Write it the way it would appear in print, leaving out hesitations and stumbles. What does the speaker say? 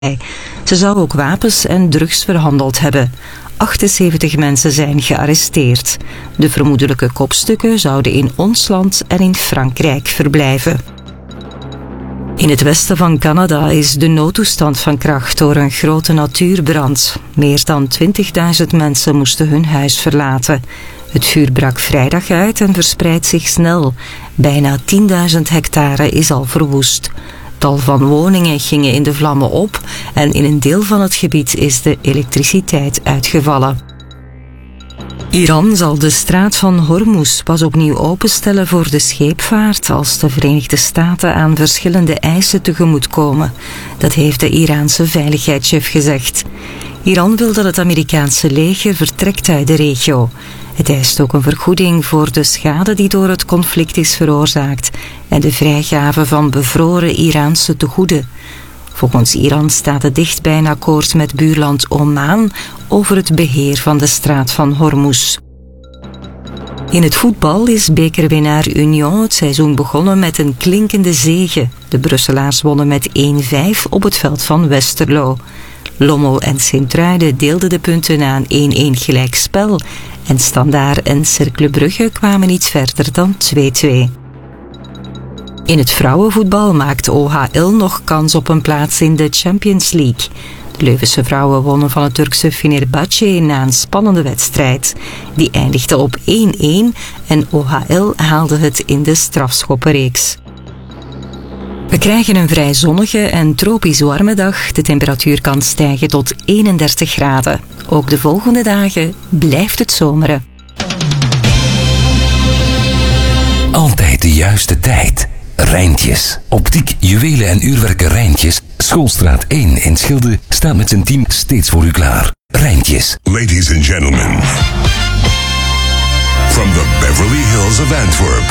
Ze zou ook wapens en drugs verhandeld hebben. 78 mensen zijn gearresteerd. De vermoedelijke kopstukken zouden in ons land en in Frankrijk verblijven. In het westen van Canada is de noodtoestand van kracht door een grote natuurbrand. Meer dan 20.000 mensen moesten hun huis verlaten. Het vuur brak vrijdag uit en verspreidt zich snel. Bijna 10.000 hectare is al verwoest. Tal van woningen gingen in de vlammen op en in een deel van het gebied is de elektriciteit uitgevallen. Iran zal de straat van Hormuz pas opnieuw openstellen voor de scheepvaart als de Verenigde Staten aan verschillende eisen tegemoetkomen. Dat heeft de Iraanse veiligheidschef gezegd. Iran wil dat het Amerikaanse leger vertrekt uit de regio. Het eist ook een vergoeding voor de schade die door het conflict is veroorzaakt en de vrijgave van bevroren Iraanse tegoeden. Volgens Iran staat het dicht bij een akkoord met buurland Oman over het beheer van de straat van Hormuz. In het voetbal is bekerwinnaar Union het seizoen begonnen met een klinkende zege. De Brusselaars wonnen met 1-5 op het veld van Westerlo. Lommel en Sint-Truiden deelden de punten na een 1-1 gelijkspel en Standaard en Cercle Brugge kwamen iets verder dan 2-2. In het vrouwenvoetbal maakt OHL nog kans op een plaats in de Champions League. De Leuvense vrouwen wonnen van het Turkse Fenerbahçe na een spannende wedstrijd. Die eindigde op 1-1 en OHL haalde het in de strafschoppenreeks. We krijgen een vrij zonnige en tropisch warme dag. De temperatuur kan stijgen tot 31 graden. Ook de volgende dagen blijft het zomeren. Altijd de juiste tijd. Rijntjes. Optiek, juwelen en uurwerken Rijntjes. Schoolstraat 1 in Schilde staat met zijn team steeds voor u klaar. Rijntjes. Ladies and gentlemen, from the Beverly Hills of Antwerp,